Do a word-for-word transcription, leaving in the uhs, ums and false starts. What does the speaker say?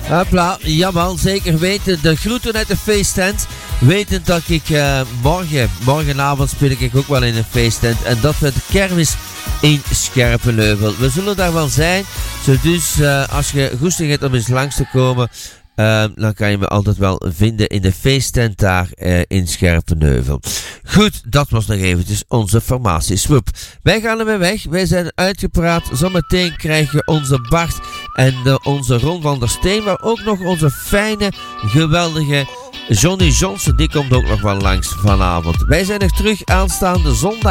Hopla, jawel, zeker weten. De groeten uit de feesttent. Wetend dat ik uh, morgen, morgenavond speel ik ook wel in een feesttent. En dat we de kermis in Scherpenheuvel. We zullen daar wel zijn. Dus uh, als je goesting hebt om eens langs te komen, Uh, dan kan je me altijd wel vinden in de feesttent daar uh, in Scherpenheuvel. Goed, dat was nog eventjes onze formatie. Swoep. Wij gaan ermee weg. Wij zijn uitgepraat. Zometeen krijg je onze Bart en uh, onze Ron van der Steen. Maar ook nog onze fijne, geweldige Johnny Johnson. Die komt ook nog wel langs vanavond. Wij zijn er terug aanstaande zondag.